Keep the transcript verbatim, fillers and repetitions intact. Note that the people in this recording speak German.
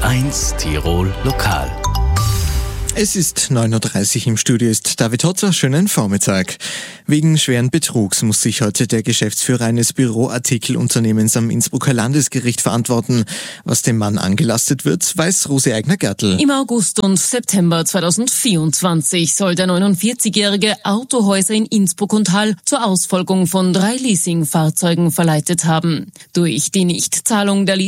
eins Tirol Lokal. Es ist neun Uhr dreißig, im Studio ist David Hotzer. Schönen Vormittag. Wegen schweren Betrugs muss sich heute der Geschäftsführer eines Büroartikelunternehmens am Innsbrucker Landesgericht verantworten. Was dem Mann angelastet wird, weiß Rosi Eigner-Gertl. Im August und September zweitausendvierundzwanzig soll der neunundvierzig-Jährige Autohäuser in Innsbruck und Hall zur Ausfolgung von drei Leasingfahrzeugen verleitet haben. Durch die Nichtzahlung der